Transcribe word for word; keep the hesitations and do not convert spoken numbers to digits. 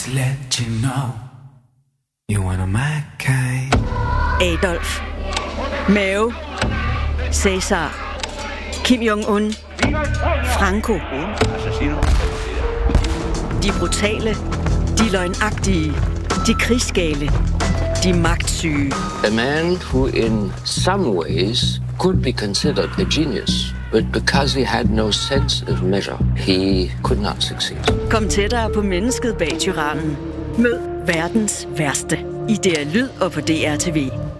Let you know you wanna my kind. Adolf, Mao, Cæsar, Kim Jong-un, Franco. De brutale, de løgnagtige, de krigsgale, de magtsyge. A man who in some ways could be considered a genius, but because he had no sense of measure, he could not succeed. Kom tættere på mennesket bag tyrannen. Mød verdens værste i D R Lyd og på D R T V.